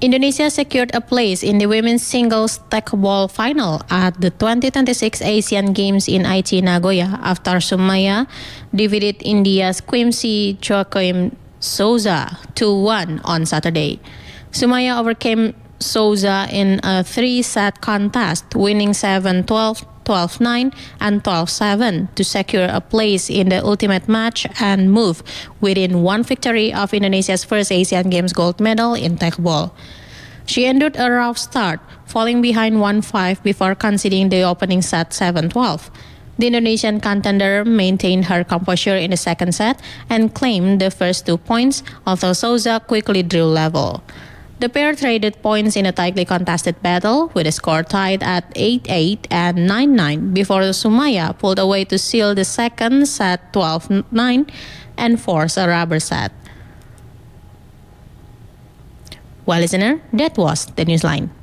Indonesia secured a place in the women's singles teqball final at the 2026 Asian Games in Aichi, Nagoya after Sumaya defeated India's Quimsi Joaquim Souza 2-1 on Saturday. Sumaya overcame Souza in a three-set contest, winning 7-12, 12-9 and 12-7 to secure a place in the ultimate match and move within one victory of Indonesia's first Asian Games gold medal in teqball. She endured a rough start, falling behind 1-5 before conceding the opening set 7-12. The Indonesian contender maintained her composure in the second set and claimed the first 2 points, although Souza quickly drew level. The pair traded points in a tightly contested battle, with the score tied at 8-8 and 9-9 before Sumaya pulled away to seal the second set 12-9 and force a rubber set. Well, listener, that was the Newsline.